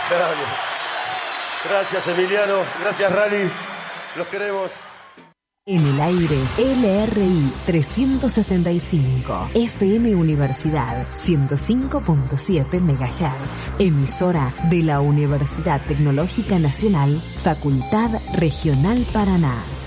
Dale. Gracias, Emiliano. Gracias, Rally. Los queremos. En el aire, LRI 365, FM Universidad 105.7 MHz, emisora de la Universidad Tecnológica Nacional, Facultad Regional Paraná.